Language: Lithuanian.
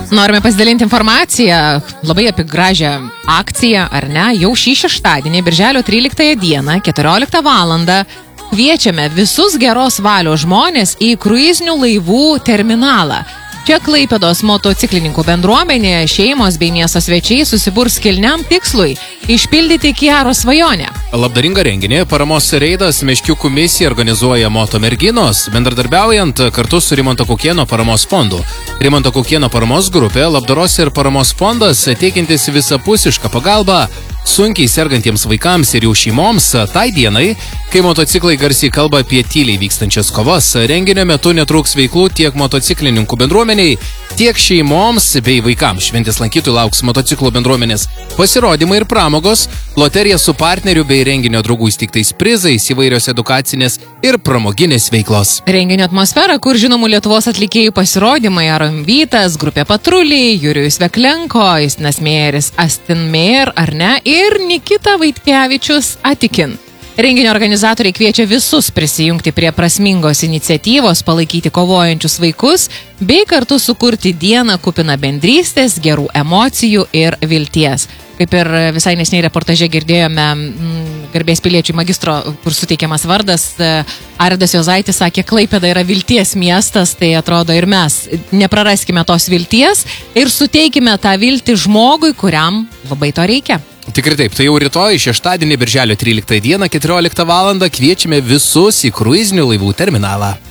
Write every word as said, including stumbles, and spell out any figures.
Norime pasidalinti informaciją labai apie gražią akciją, ar ne? Jau šį šeštadienį, birželio tryliktąją dieną, keturioliktą valandą, kviečiame visus geros valios žmonės į kruizinių laivų terminalą. Čia Klaipėdos motociklininkų bendruomenė, šeimos bei miesto svečiai susiburs kilniam tikslui – išpildyti Kiaro svajonę. Labdaringą renginį paramos reidas Meškiukų misija organizuoja Moto merginos, bendradarbiaujant kartu su Rimanto Kaukėno paramos fondu. Rimanto Kaukėno paramos grupė, labdaros ir paramos fondas, teikiantis visapusišką pagalbą sunkiai sergantiems vaikams ir jų šeimoms tai dienai, kai motociklai garsiai kalba apie tyliai vykstančias kovas. Renginio metu netrūks veiklų tiek motociklininkų bendruomeniai, tiek šeimoms bei vaikams. Šventės lankytojų lauks motociklų bendruomenės pasirodymai ir pramogos, loterija su partnerių bei renginio draugų įsteigtais prizais, įvairios edukacinės ir pramoginės veiklos. Renginio atmosfera, kur žinomų Lietuvos atlikėjų pasirodymai Aron Vytas, grupė Patruliai, Jurijus Veklenko, Justinas Mėjeris, Astin Mėjer, ar ne, ir Nikita Vaitkevičius Atikin. Renginio organizatoriai kviečia visus prisijungti prie prasmingos iniciatyvos, palaikyti kovojančius vaikus, bei kartu sukurti dieną kupiną bendrystės, gerų emocijų ir vilties. Kaip ir visai nesiniai reportaže girdėjome garbės piliečių magistro, kur suteikiamas vardas, Arvydas Juozaitis sakė, Klaipėda yra vilties miestas, tai atrodo ir mes nepraraskime tos vilties ir suteikime tą viltį žmogui, kuriam labai to reikia. Tikrai taip, tai jau rytoj, šeštadienį, birželio tryliktąją dieną, keturioliktą valandą kviečiame visus į kruizinių laivų terminalą.